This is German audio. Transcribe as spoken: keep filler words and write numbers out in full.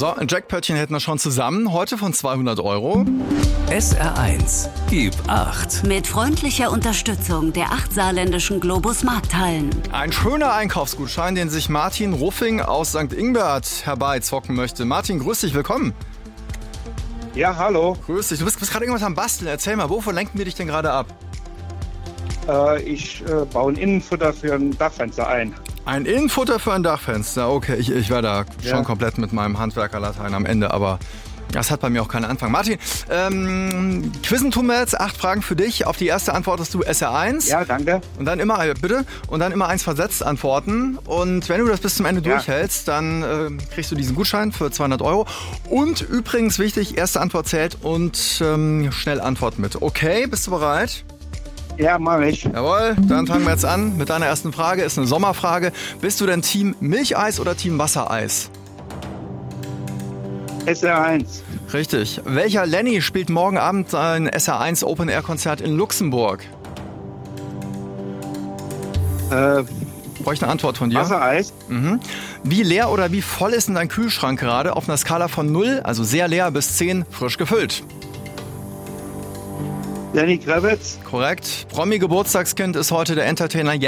So, ein Jackpöttchen hätten wir schon zusammen. Heute von zweihundert Euro. S R eins, gib acht. Mit freundlicher Unterstützung der acht saarländischen Globus Markthallen. Ein schöner Einkaufsgutschein, den sich Martin Ruffing aus Sankt Ingbert herbeizocken möchte. Martin, grüß dich, willkommen. Ja, hallo. Grüß dich. Du bist, bist gerade irgendwas am Basteln. Erzähl mal, wovon lenken wir dich denn gerade ab? Äh, ich äh, baue ein Innenfutter für ein Dachfenster ein. Ein Innenfutter für ein Dachfenster. Okay, ich, ich war da Ja. schon komplett mit meinem Handwerkerlatein am Ende, aber das hat bei mir auch keinen Anfang. Martin, ähm, quizzen tun wir jetzt. Acht Fragen für dich. Auf die erste antwortest du S R eins. Ja, danke. Und dann immer, äh, bitte, und dann immer eins versetzt antworten. Und wenn du das bis zum Ende Ja. durchhältst, dann äh, kriegst du diesen Gutschein für zweihundert Euro. Und übrigens wichtig, erste Antwort zählt und ähm, schnell Antwort mit. Okay, bist du bereit? Ja, mache ich. Jawohl, dann fangen wir jetzt an mit deiner ersten Frage. Ist eine Sommerfrage. Bist du denn Team Milcheis oder Team Wassereis? S R eins. Richtig. Welcher Lenny spielt morgen Abend sein S R eins Open-Air-Konzert in Luxemburg? Äh, Brauche ich eine Antwort von dir? Wassereis. Mhm. Wie leer oder wie voll ist denn dein Kühlschrank gerade auf einer Skala von null, also sehr leer, bis zehn frisch gefüllt? Lenny Kravitz. Korrekt. Promi-Geburtstagskind ist heute der Entertainer